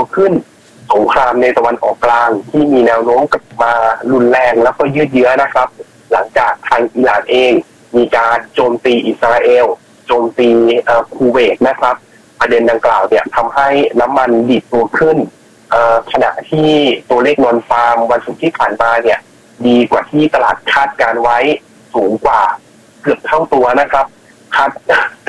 ขึ้นสงครามในตะวันออกกลางที่มีแนวโน้มกลับมารุนแรงแล้วก็ยืดเยื้อนะครับหลังจากทางอิหร่านเองมีการโจมตีอิสราเอลโจมตีคูเวตนะครับประเด็นดังกล่าวเนี่ยทำให้น้ำมันดีดตัวขึ้นขณะที่ตัวเลขนอนฟาร์มวันศุกร์ที่ผ่านมาเนี่ยดีกว่าที่ตลาดคาดการไว้สูงกว่าเกือบเท่าตัวนะครับ